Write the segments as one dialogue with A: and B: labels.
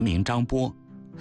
A: 名张波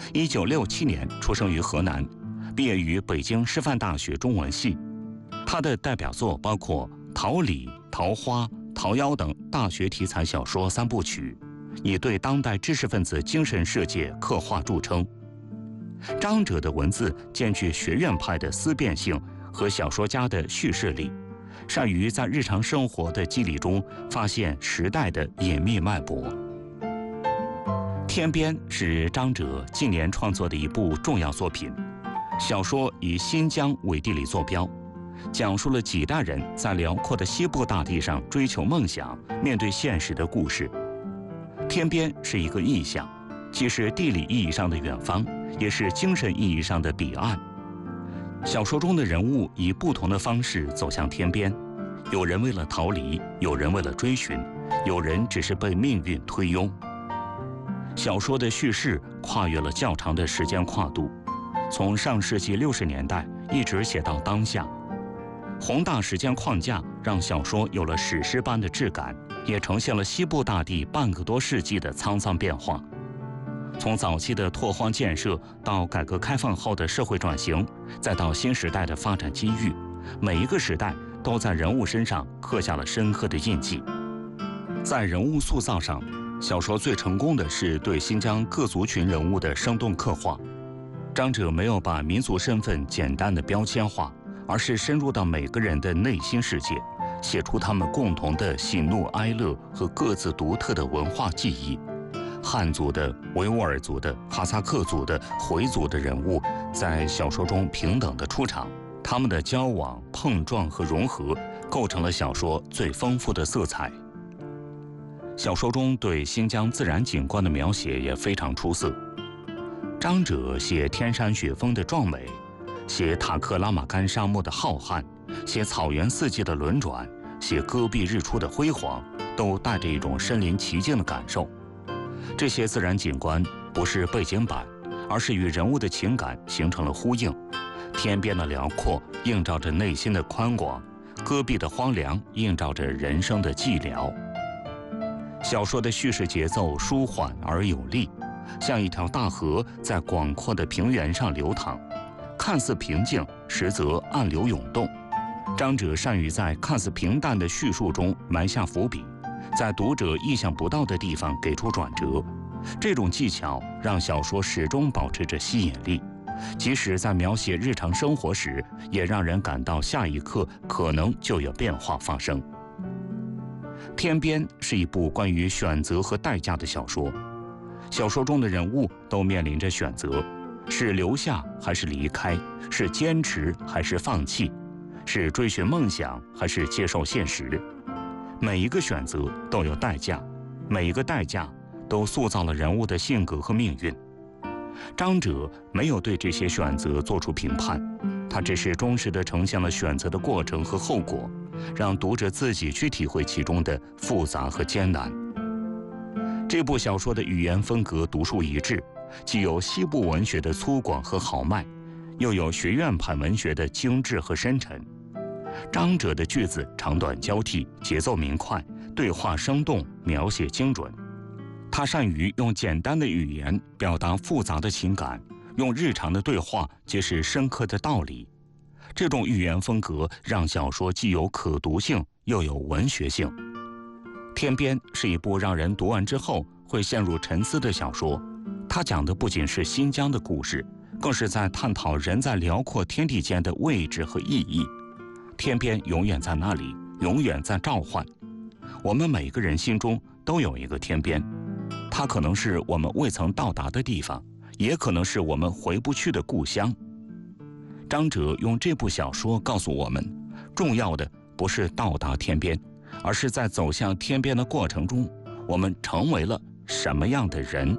A: ，1967年出生于河南，毕业于北京师范大学中文系。他的代表作包括《桃李》《桃花》《桃夭》等大学题材小说3部曲，以对当代知识分子精神世界刻画著称。张謇的文字兼具学院派的思辨性和小说家的叙事力，善于在日常生活的机理中发现时代的隐秘脉搏。《天边》是张謇近年创作的一部重要作品，小说以新疆为地理坐标，讲述了几代人在辽阔的西部大地上追求梦想、面对现实的故事。天边是一个意象，既是地理意义上的远方，也是精神意义上的彼岸。小说中的人物以不同的方式走向天边，有人为了逃离，有人为了追寻，有人只是被命运推拥。小说的叙事跨越了较长的时间跨度，从上世纪60年代一直写到当下。宏大时间框架让小说有了史诗般的质感，也呈现了西部大地半个多世纪的沧桑变化。从早期的拓荒建设到改革开放后的社会转型，再到新时代的发展机遇，每一个时代都在人物身上刻下了深刻的印记。在人物塑造上，小说最成功的是对新疆各族群人物的生动刻画。张謇没有把民族身份简单的标签化，而是深入到每个人的内心世界，写出他们共同的喜怒哀乐和各自独特的文化记忆。汉族的、维吾尔族的、哈萨克族的、回族的人物在小说中平等的出场，他们的交往、碰撞和融合，构成了小说最丰富的色彩。小说中对新疆自然景观的描写也非常出色。张謇写天山雪峰的壮美，写塔克拉玛干沙漠的浩瀚，写草原四季的轮转，写戈壁日出的辉煌，都带着一种身临其境的感受。这些自然景观不是背景板，而是与人物的情感形成了呼应。天边的辽阔映照着内心的宽广，戈壁的荒凉映照着人生的寂寥。小说的叙事节奏舒缓而有力，像一条大河在广阔的平原上流淌，看似平静，实则暗流涌动。张謇善于在看似平淡的叙述中埋下伏笔，在读者意想不到的地方给出转折。这种技巧让小说始终保持着吸引力，即使在描写日常生活时，也让人感到下一刻可能就有变化发生。天边是一部关于选择和代价的小说，小说中的人物都面临着选择，是留下还是离开，是坚持还是放弃，是追寻梦想还是接受现实。每一个选择都有代价，每一个代价都塑造了人物的性格和命运。张謇没有对这些选择做出评判，他只是忠实地呈现了选择的过程和后果，让读者自己去体会其中的复杂和艰难。这部小说的语言风格独树一帜，既有西部文学的粗犷和豪迈，又有学院派文学的精致和深沉。张謇的句子长短交替，节奏明快，对话生动，描写精准。他善于用简单的语言表达复杂的情感，用日常的对话揭示深刻的道理。这种语言风格让小说既有可读性，又有文学性。天边是一部让人读完之后会陷入沉思的小说，它讲的不仅是新疆的故事，更是在探讨人在辽阔天地间的位置和意义。天边永远在那里，永远在召唤。我们每个人心中都有一个天边，它可能是我们未曾到达的地方，也可能是我们回不去的故乡。张謇用这部小说告诉我们，重要的不是到达天边，而是在走向天边的过程中，我们成为了什么样的人。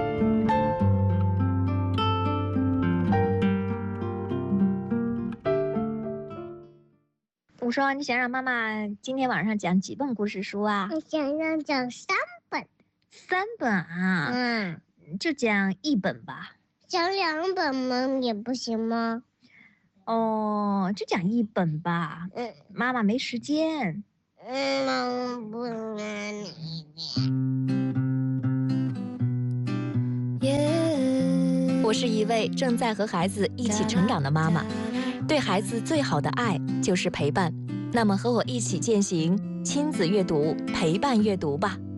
B: 我说你想让妈妈今天晚上讲几本故事书啊？
C: 我想让讲3本。
B: 3本啊？就讲1本吧。
C: 讲2本吗？也不行吗？
B: 哦，就讲1本吧。妈妈没时间。
C: 妈妈不能你。
D: 夜我是一位正在和孩子一起成长的妈妈，对孩子最好的爱就是陪伴。那么和我一起践行亲子阅读，陪伴阅读吧。